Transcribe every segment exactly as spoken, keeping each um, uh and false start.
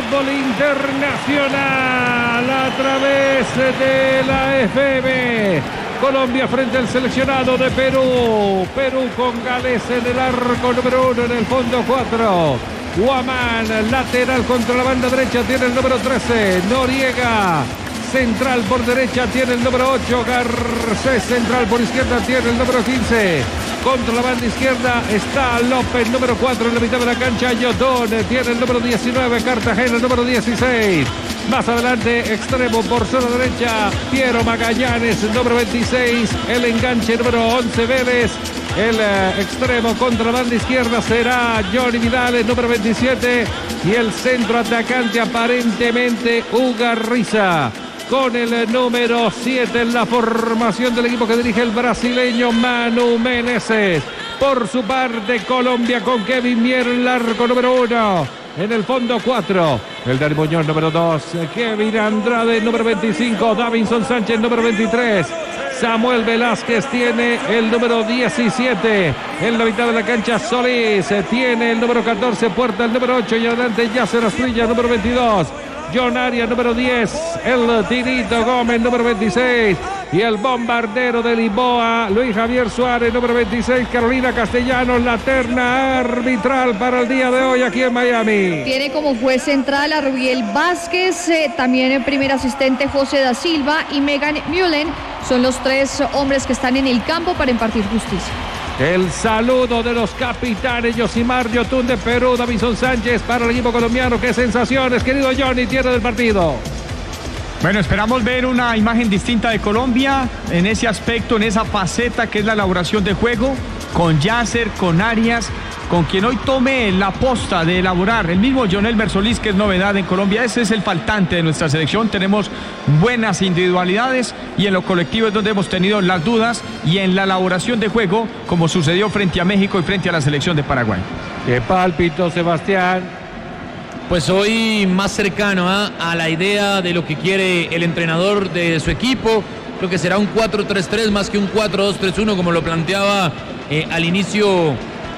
fútbol internacional a través de la F M. Colombia frente al seleccionado de Perú. Perú con Gales en el arco número uno, en el fondo cuatro. Guamán, lateral contra la banda derecha, tiene el número trece. Noriega, central por derecha, tiene el número ocho. Garcés, central por izquierda, tiene el número quince. Contra la banda izquierda está López, número cuatro en la mitad de la cancha. Yotón tiene el número diecinueve. Cartagena, el número dieciséis. Más adelante, extremo por zona derecha, Piero Magallanes, número veintiséis. El enganche número once, Vélez. El uh, extremo contra la banda izquierda será Johnny Vidal, el número veintisiete. Y el centro atacante aparentemente Ugarriza, con el número siete en la formación del equipo que dirige el brasileño Manu Menezes. Por su parte, Colombia con Kevin Mier en el arco número uno. En el fondo cuatro, el Dani Muñoz número dos, Kevin Andrade número veinticinco, Davinson Sánchez número veintitrés, Samuel Velázquez tiene el número diecisiete, en la mitad de la cancha Solís tiene el número catorce, Puerta el número ocho y adelante Yasser Asprilla número veintidós, John Arias número diez, el Tinito Gómez número veintiséis y el bombardero de Lisboa, Luis Javier Suárez número veintiséis, Carolina Castellanos, la terna arbitral para el día de hoy aquí en Miami. Tiene como juez central a Rubiel Vázquez, eh, también el primer asistente José da Silva y Megan Mullen, son los tres hombres que están en el campo para impartir justicia. El saludo de los capitanes Yosimar Yotun de Perú, Davinson Sánchez para el equipo colombiano. Qué sensaciones, querido Johnny, tierra del partido. Bueno, esperamos ver una imagen distinta de Colombia en ese aspecto, en esa faceta que es la elaboración de juego, con Yasser, con Arias, con quien hoy tome la posta de elaborar, el mismo Jonelmer Solís, que es novedad en Colombia. Ese es el faltante de nuestra selección. Tenemos buenas individualidades y en lo colectivo es donde hemos tenido las dudas, y en la elaboración de juego, como sucedió frente a México y frente a la selección de Paraguay. Qué pálpito, Sebastián. Pues hoy más cercano ¿eh? a la idea de lo que quiere el entrenador de su equipo. Creo que será un cuatro tres tres más que un cuatro dos tres uno, como lo planteaba eh, al inicio,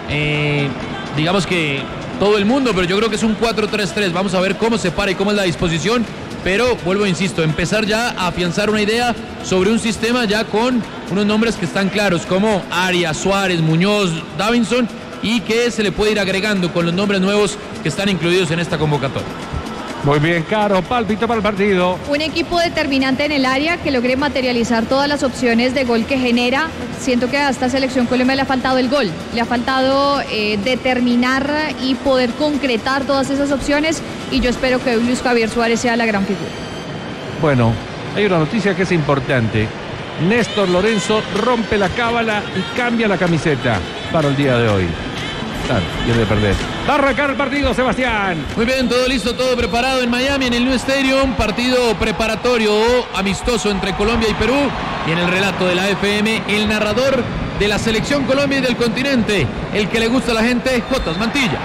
eh, digamos que todo el mundo, pero yo creo que es un cuatro tres tres. Vamos a ver cómo se para y cómo es la disposición, pero vuelvo, insisto, empezar ya a afianzar una idea sobre un sistema ya con unos nombres que están claros, como Arias, Suárez, Muñoz, Davinson, y que se le puede ir agregando con los nombres nuevos que están incluidos en esta convocatoria. Muy bien, Caro, pálpito para el partido. Un equipo determinante en el área que logre materializar todas las opciones de gol que genera. Siento que a esta selección Colombia le ha faltado el gol, le ha faltado eh, determinar y poder concretar todas esas opciones, y yo espero que Luis Javier Suárez sea la gran figura. Bueno, hay una noticia que es importante. Néstor Lorenzo rompe la cábala y cambia la camiseta para el día de hoy. Claro, tiene de perder. Va a arrancar el partido, Sebastián. Muy bien, todo listo, todo preparado en Miami, en el New Stadium. Partido preparatorio amistoso entre Colombia y Perú. Y en el relato de la F M, el narrador de la selección Colombia y del continente, el que le gusta a la gente, Jotas Mantilla.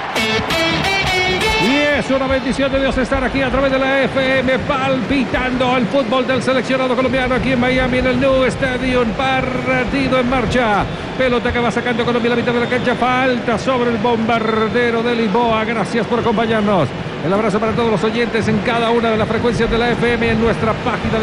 Y es una bendición de Dios estar aquí a través de la F M, palpitando el fútbol del seleccionado colombiano aquí en Miami, en el New Stadium. Partido en marcha. Pelota que va sacando Colombia a la mitad de la cancha. Falta sobre el bombardero de Lisboa. Gracias por acompañarnos. El abrazo para todos los oyentes en cada una de las frecuencias de la F M en nuestra página de